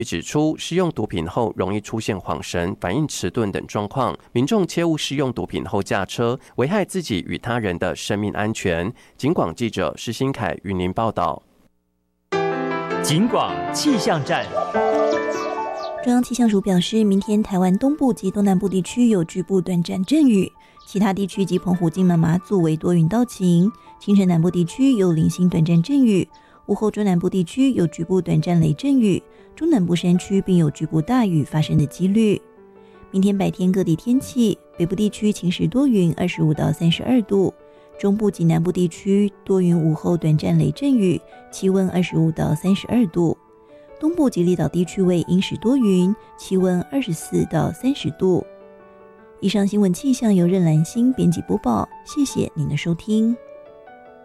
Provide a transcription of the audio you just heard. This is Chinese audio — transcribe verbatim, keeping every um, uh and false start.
指出，施用毒品后容易出现恍神、反应迟钝等状况，民众切勿施用毒品后驾车，危害自己与他人的生命安全。警广记者施新凯与您报道。 警广气象站。 中央气象署表示，明天台湾东部及东南部地区有局部短暂阵雨，其他地区及澎湖、金门、马祖为多云到晴。清晨南部地区有零星短暂阵雨，午后中南部地区有局部短暂雷阵雨，中南部山区并有局部大雨发生的几率。明天白天各地天气，北部地区晴时多云，二十五到三十二度；中部及南部地区多云，午后短暂雷阵雨，气温二十五到三十二度。东部及离岛地区为阴时多云，气温二十四到三十度。以上新闻气象由任兰心编辑播报，谢谢您的收听。